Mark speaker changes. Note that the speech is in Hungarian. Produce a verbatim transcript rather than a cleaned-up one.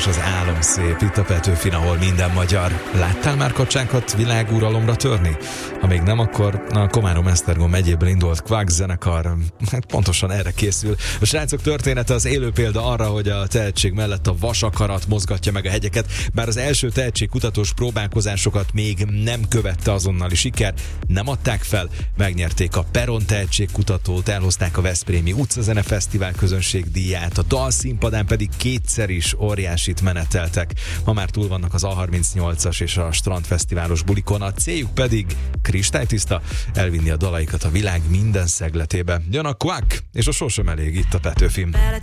Speaker 1: és az álom szép, itt a Petőfin, ahol minden magyar. Láttál már kacsánkat világuralomra törni? Ha még nem, akkor a Komárom-Esztergom megyéből indult Kvak zenekar, hát pontosan erre készül. A srácok története az élő példa arra, hogy a tehetség mellett a vasakarat mozgatja meg a hegyeket, bár az első tehetségkutatós próbálkozásokat még nem követte azonnali siker, nem adták fel, megnyerték a Peron tehetségkutatót, elhozták a Veszprémi Utcazene Fesztivál közönségdíját, a dalszínpadán pedig kétszer is óriásit meneteltek. Ma már túl vannak az A harmincnyolcas és a Strandfesztiválos bulikon, a céljuk pedig kristálytiszta, elvinni a dalaikat a világ minden szegletébe. Jön a Kvak, és a sosem elég itt a Petőfin.